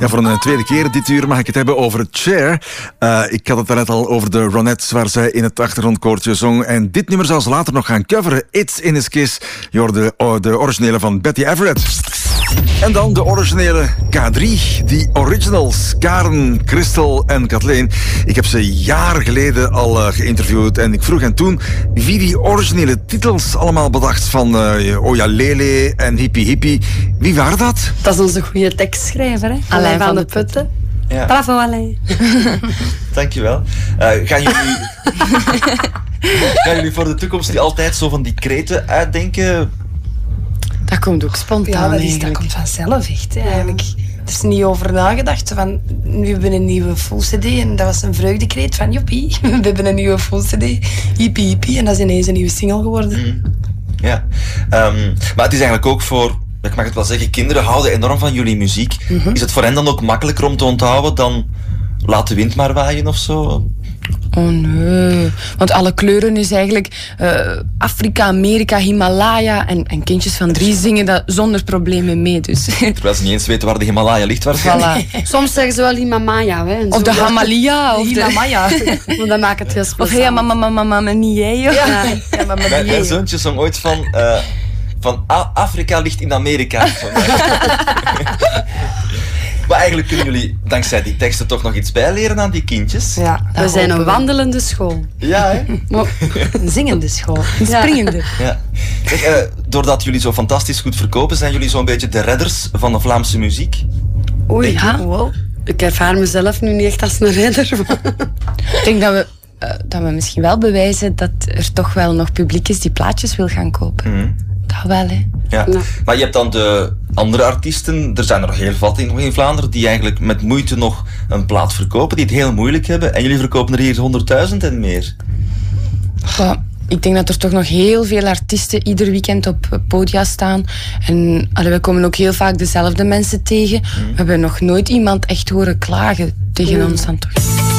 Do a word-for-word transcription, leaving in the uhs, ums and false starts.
Ja, voor een tweede keer dit uur mag ik het hebben over Cher. Uh, ik had het daarnet al over de Ronettes waar zij in het achtergrondkoortje zong. En dit nummer zal ze later nog gaan coveren. It's in His Kiss. Je hoorde de, de originele van Betty Everett. En dan de originele K drie, die originals, Karen, Christel en Kathleen. Ik heb ze jaren geleden al uh, geïnterviewd en ik vroeg hen toen wie die originele titels allemaal bedacht van uh, Oh ja Lele en Hippie Hippie. Wie waren dat? Dat is onze goede tekstschrijver, hè? Alain van, van de Putten. Ja. Bravo, Alain. Dankjewel. Uh, gaan jullie... gaan jullie voor de toekomst die altijd zo van die kreten uitdenken? Dat komt ook spontaan. Ja, dat, is, dat komt vanzelf echt. Hè, eigenlijk. Er is niet over nagedacht. Van, we hebben een nieuwe full cd en dat was een vreugdekreet van joepie. We hebben een nieuwe full cd. Hippie hippie. En dat is ineens een nieuwe single geworden. Mm. Ja. Um, maar het is eigenlijk ook voor, ik mag het wel zeggen, kinderen houden enorm van jullie muziek. Mm-hmm. Is het voor hen dan ook makkelijker om te onthouden dan laat de wind maar waaien of zo? Oh nee, want alle kleuren is eigenlijk uh, Afrika, Amerika, Himalaya en, en kindjes van drie zingen dat zonder problemen mee. Dus. Terwijl ze niet eens weten waar de Himalaya ligt waarschijnlijk. Voilà. Soms zeggen ze wel Himalaya. Hè, of de Hamalia. Of de Himalaya. Want dat maakt het heel speciaal. Of hey, mama, mama, mama, niet jij. Ja, ja mama, mijn, mijn zoontje zong ooit van... Uh, van A- Afrika ligt in Amerika. Maar eigenlijk kunnen jullie dankzij die teksten toch nog iets bijleren aan die kindjes. Ja, we zijn een wandelende school. Ja, hè? Een zingende school. Een springende. Ja. Zeg, uh, doordat jullie zo fantastisch goed verkopen, zijn jullie zo'n beetje de redders van de Vlaamse muziek? Oei, ja. Wow. Ik ervaar mezelf nu niet echt als een redder. Ik denk dat we, uh, dat we misschien wel bewijzen dat er toch wel nog publiek is die plaatjes wil gaan kopen. Mm-hmm. Dat wel, hè. Ja. Ja. Maar je hebt dan de andere artiesten, er zijn er nog heel veel in, in Vlaanderen, die eigenlijk met moeite nog een plaat verkopen, die het heel moeilijk hebben. En jullie verkopen er hier honderdduizend en meer. Ja, ik denk dat er toch nog heel veel artiesten ieder weekend op podia staan. En allee, we komen ook heel vaak dezelfde mensen tegen. Mm. We hebben nog nooit iemand echt horen klagen tegen mm. ons dan toch.